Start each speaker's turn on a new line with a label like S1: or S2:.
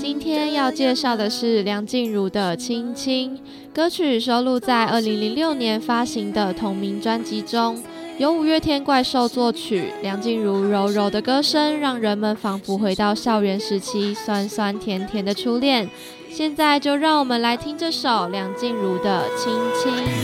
S1: 今天要介绍的是梁静茹的《亲亲》，歌曲收录在2006年发行的同名专辑中，由五月天怪兽作曲，梁静茹柔柔的歌声让人们仿佛回到校园时期酸酸甜甜的初恋。现在就让我们来听这首梁静茹的《亲亲》。